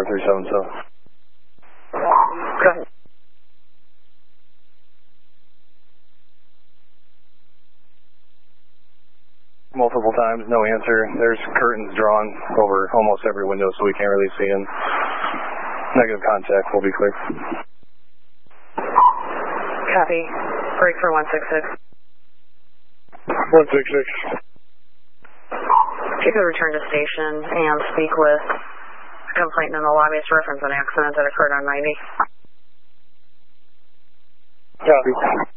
4377. Go ahead. Multiple times, no answer. There's curtains drawn over almost every window, so we can't really see in. Negative contact, we'll be clear. Copy. Break for 166. 166. If you could return to station and speak with a complainant in the lobby to reference an accident that occurred on 90. Copy.